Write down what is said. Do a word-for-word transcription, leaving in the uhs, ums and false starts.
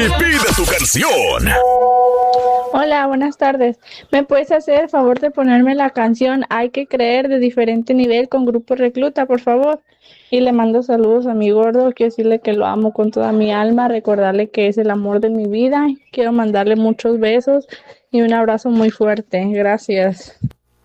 y pide tu canción. Hola, buenas tardes. ¿Me puedes hacer el favor de ponerme la canción Hay que creer de Diferente Nivel con Grupo Recluta, por favor? Y le mando saludos a mi gordo, quiero decirle que lo amo con toda mi alma, recordarle que es el amor de mi vida. Quiero mandarle muchos besos y un abrazo muy fuerte. Gracias.